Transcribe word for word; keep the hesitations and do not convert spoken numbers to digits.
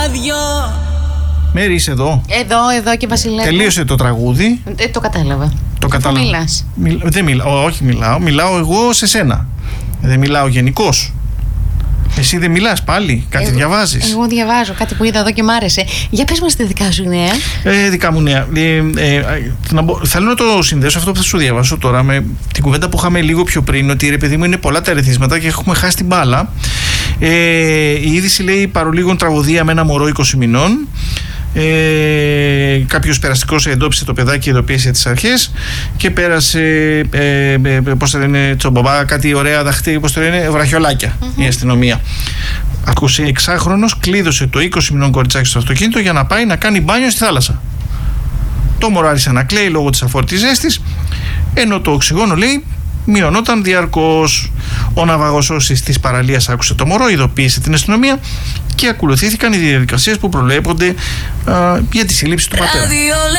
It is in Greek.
ράδιο. Μέρη, είσαι εδώ. Εδώ, εδώ και Βασιλεύω. Τελείωσε το τραγούδι. Ε, το κατάλαβα. Το κατάλαβα. Μιλάς. Μιλ, δεν μιλάω, όχι μιλάω. Μιλάω εγώ σε σένα. Δεν μιλάω γενικώς. Εσύ δεν μιλάς πάλι, κάτι εγώ, διαβάζεις. Εγώ διαβάζω κάτι που είδα εδώ και μ' άρεσε. Για πες μας τη δικά σου νέα. Ε, δικά μου νέα. Ε, ε, να μπο, θέλω να το συνδέσω αυτό που θα σου διαβάσω τώρα με την κουβέντα που είχαμε λίγο πιο πριν, ότι ρε παιδί μου είναι πολλά τα ερεθίσματα και έχουμε χάσει την μπάλα. Ε, η είδηση λέει παρολίγων τραγωδία με ένα μωρό είκοσι μηνών. Ε, κάποιος περαστικός εντόπισε το παιδάκι, ειδοποίησε τις αρχές και πέρασε ε, ε, πώς το λένε, τσομπαμπά, κάτι ωραία δαχτή, πώς το λένε, βραχιολάκια mm-hmm. η αστυνομία. Ακούσε εξάχρονος, κλείδωσε το είκοσι μηνών κοριτσάκι στο αυτοκίνητο για να πάει να κάνει μπάνιο στη θάλασσα. Το μωρό άρχισε να κλαίει λόγω της αφόρτης ζέστης, ενώ το οξυγόνο λέει μειωνόταν διαρκώς. Ο ναυαγοσώσης της παραλίας άκουσε το μωρό, ειδοποίησε την αστυνομία και ακολουθήθηκαν οι διαδικασίες που προβλέπονται α, για τη σύλληψη του πατέρα.